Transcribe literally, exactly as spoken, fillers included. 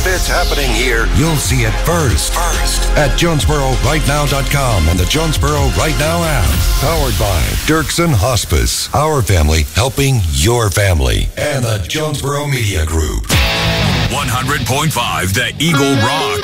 If it's happening here, you'll see it first. First. At Jonesboro Right Now dot com and the Jonesboro Right Now app. Powered by Dirksen Hospice. Our family helping your family. And the Jonesboro Media Group. one hundred point five The Eagle Rock.